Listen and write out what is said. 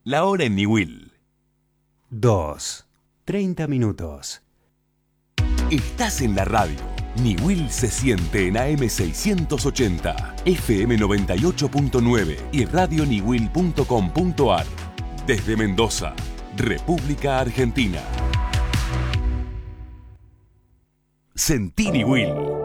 La hora en Niwil. 2:30 minutos. Estás en la radio. Niwil se siente en AM 680, FM 98.9 y radioniwil.com.ar. Desde Mendoza, República Argentina. Sentí Niwil.